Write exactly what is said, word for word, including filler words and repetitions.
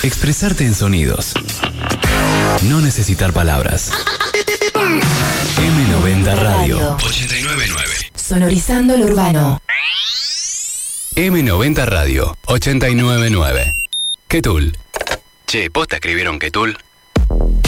Expresarte en sonidos. No necesitar palabras. eme noventa Radio. ochenta y nueve punto nueve. Sonorizando lo urbano. eme noventa Radio. ochenta y nueve punto nueve. Quetul. Che, ¿posta escribieron Quetul?